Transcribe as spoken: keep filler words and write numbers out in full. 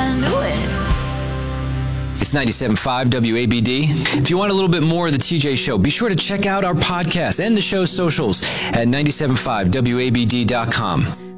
I knew it. It's ninety-seven point five W A B D. If you want a little bit more of the T J Show, be sure to check out our podcast and the show's socials at ninety-seven point five W A B D dot com.